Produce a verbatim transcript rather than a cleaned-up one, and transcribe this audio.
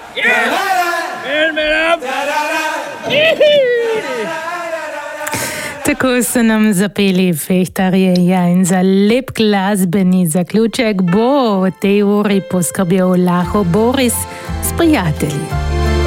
Tako so nam zapeli Fehtarje, ja, in za lep glasbeni zaključek bo v tej uri poskrbel Laho Boris s prijatelji.